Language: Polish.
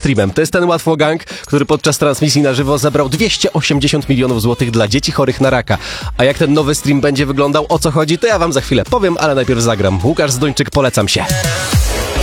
streamem. To jest ten Łatwo Gang, który podczas transmisji na żywo zebrał 280 milionów złotych dla dzieci chorych na raka. A jak ten nowy stream będzie wyglądał, o co chodzi, to ja wam za chwilę powiem, ale najpierw zagram. Łukasz Zduńczyk, polecam się.